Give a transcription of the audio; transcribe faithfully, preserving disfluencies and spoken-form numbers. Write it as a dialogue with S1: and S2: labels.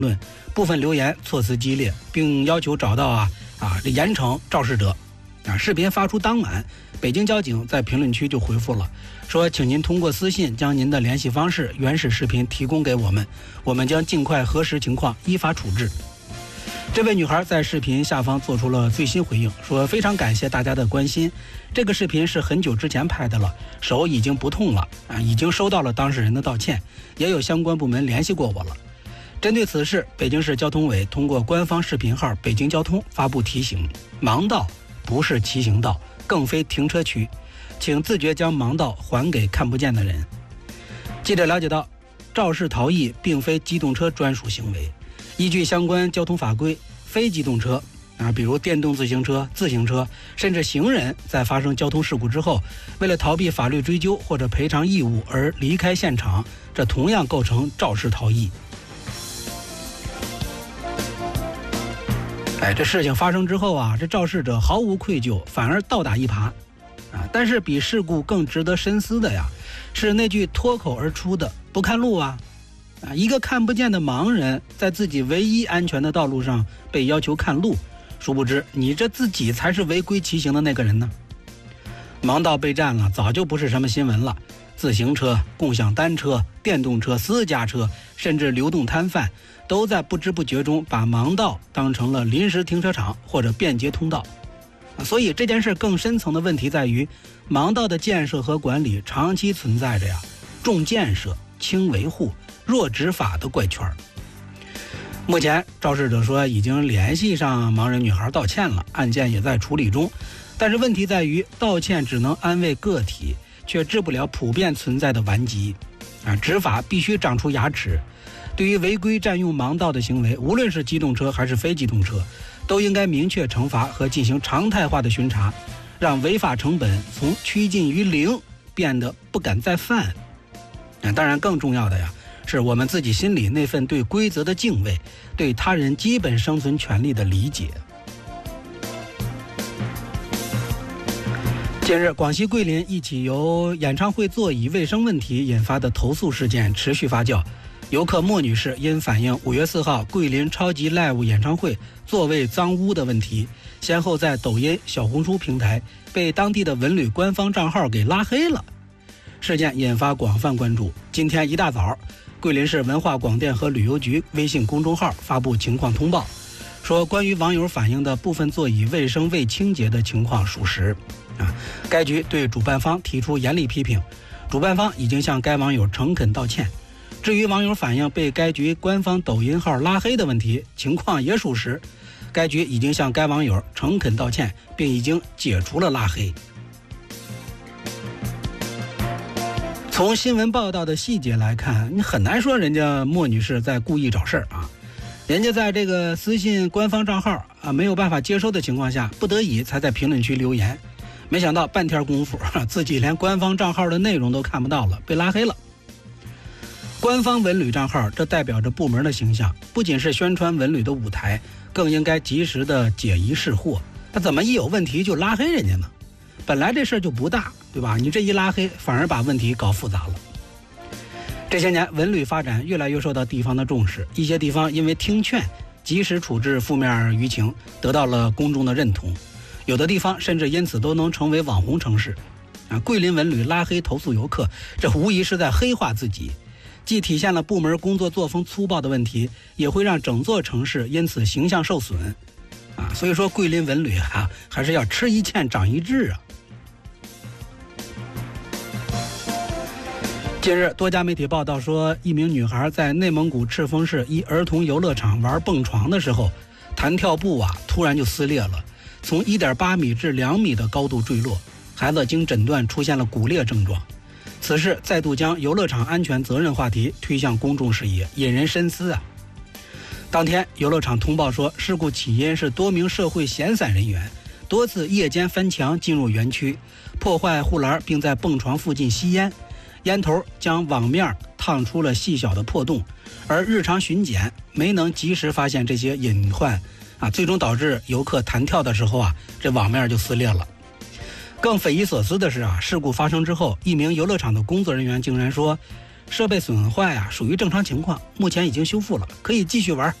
S1: 论，部分留言措辞激烈，并要求找到啊啊这严惩肇事者。啊，视频发出当晚，北京交警在评论区就回复了，说请您通过私信将您的联系方式、原始视频提供给我们，我们将尽快核实情况，依法处置。这位女孩在视频下方做出了最新回应，说非常感谢大家的关心，这个视频是很久之前拍的了，手已经不痛了啊，已经收到了当事人的道歉，也有相关部门联系过我了。针对此事，北京市交通委通过官方视频号北京交通发布提醒：盲道不是骑行道，更非停车区，请自觉将盲道还给看不见的人。记者了解到，肇事逃逸并非机动车专属行为，依据相关交通法规，非机动车啊，比如电动自行车、自行车，甚至行人，在发生交通事故之后，为了逃避法律追究或者赔偿义务而离开现场，这同样构成肇事逃逸。哎，这事情发生之后啊，这肇事者毫无愧疚，反而倒打一耙啊！但是比事故更值得深思的呀，是那句脱口而出的“不看路啊”！啊，一个看不见的盲人，在自己唯一安全的道路上被要求看路，殊不知你这自己才是违规骑行的那个人呢。盲道被占了，早就不是什么新闻了。自行车、共享单车、电动车、私家车，甚至流动摊贩，都在不知不觉中把盲道当成了临时停车场或者便捷通道。所以这件事更深层的问题在于，盲道的建设和管理长期存在着呀重建设、轻维护、弱执法的怪圈。目前肇事者说已经联系上盲人女孩道歉了，案件也在处理中。但是问题在于，道歉只能安慰个体，却治不了普遍存在的顽疾啊！执法必须长出牙齿。对于违规占用盲道的行为，无论是机动车还是非机动车，都应该明确惩罚和进行常态化的巡查，让违法成本从趋近于零变得不敢再犯。啊，当然更重要的呀，是我们自己心里那份对规则的敬畏，对他人基本生存权利的理解。近日，广西桂林一起由演唱会座椅卫生问题引发的投诉事件持续发酵。游客莫女士因反映五月四号桂林超级 Live 演唱会座位脏污的问题，先后在抖音、小红书平台被当地的文旅官方账号给拉黑了。事件引发广泛关注。今天一大早，桂林市文化广电和旅游局微信公众号发布情况通报，说关于网友反映的部分座椅卫生未清洁的情况属实。啊，该局对主办方提出严厉批评，主办方已经向该网友诚恳道歉。至于网友反映被该局官方抖音号拉黑的问题，情况也属实，该局已经向该网友诚恳道歉，并已经解除了拉黑。从新闻报道的细节来看，你很难说人家莫女士在故意找事儿啊，人家在这个私信官方账号啊没有办法接收的情况下，不得已才在评论区留言。没想到半天功夫，自己连官方账号的内容都看不到了，被拉黑了。官方文旅账号，这代表着部门的形象，不仅是宣传文旅的舞台，更应该及时的解疑释惑。那怎么一有问题就拉黑人家呢？本来这事儿就不大，对吧？你这一拉黑，反而把问题搞复杂了。这些年，文旅发展越来越受到地方的重视，一些地方因为听劝，及时处置负面舆情，得到了公众的认同。有的地方甚至因此都能成为网红城市。啊，桂林文旅拉黑投诉游客，这无疑是在黑化自己，既体现了部门工作作风粗暴的问题，也会让整座城市因此形象受损。啊，所以说桂林文旅啊，还是要吃一堑长一智啊。近日，多家媒体报道说，一名女孩在内蒙古赤峰市一儿童游乐场玩蹦床的时候，弹跳布啊突然就撕裂了，从 一点八米至两米的高度坠落，孩子经诊断出现了骨裂症状。此事再度将游乐场安全责任话题推向公众视野，引人深思啊。当天，游乐场通报说，事故起因是多名社会闲散人员多次夜间翻墙进入园区，破坏护栏，并在蹦床附近吸烟，烟头将网面烫出了细小的破洞，而日常巡检没能及时发现这些隐患啊，最终导致游客弹跳的时候啊，这网面就撕裂了。更匪夷所思的是啊，事故发生之后，一名游乐场的工作人员竟然说， 设备损坏啊属于正常情况，目前已经修复了，可以继续玩。